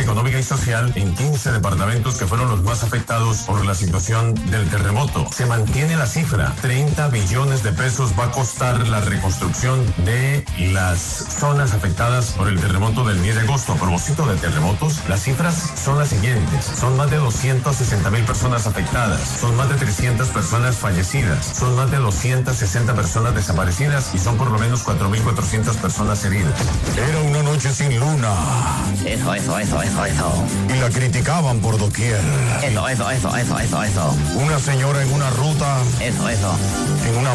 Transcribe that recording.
económica y social en 15 departamentos que fueron los más afectados por la situación del terremoto. Se mantiene la cifra, 30 billones de pesos va a costar la reconstrucción de las zonas afectadas por el terremoto del 10 de agosto. A propósito de terremotos, las cifras son las siguientes. Son más de 260,000 personas afectadas, son más de 300 personas fallecidas, son más de 260 personas desaparecidas y son por lo menos 4,400 personas heridas. Era una noche sin luna. Eso. Y la criticaban por doquier. Eso. Una señora en una ruta. Eso. En una